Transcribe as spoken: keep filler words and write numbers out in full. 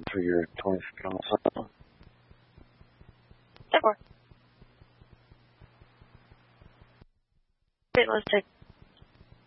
for your twenty feet also. ten four. Wait, let's take